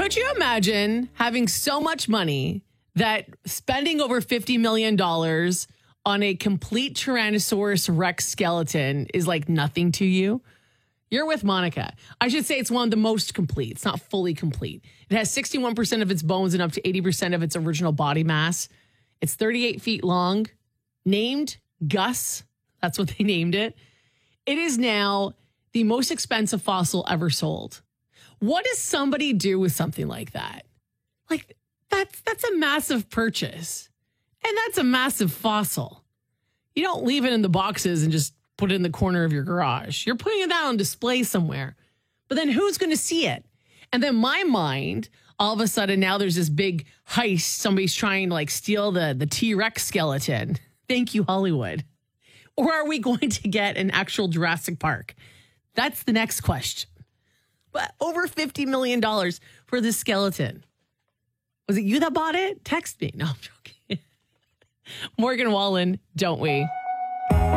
Could you imagine having so much money that spending over $50 million on a complete Tyrannosaurus Rex skeleton is like nothing to you? You're with Monica. I should say it's one of the most complete. It's not fully complete. It has 61% of its bones and up to 80% of its original body mass. It's 38 feet long, named Gus. That's what they named it. It is now the most expensive fossil ever sold. What does somebody do with something like that? Like, that's a massive purchase. And that's a massive fossil. You don't leave it in the boxes and just put it in the corner of your garage. You're putting it out on display somewhere. But then who's going to see it? And then my mind, all of a sudden now there's this big heist. Somebody's trying to like steal the T-Rex skeleton. Thank you, Hollywood. Or are we going to get an actual Jurassic Park? That's the next question. But over $50 million for this skeleton. Was it you that bought it? Text me. No, I'm joking. Morgan Wallen, don't we?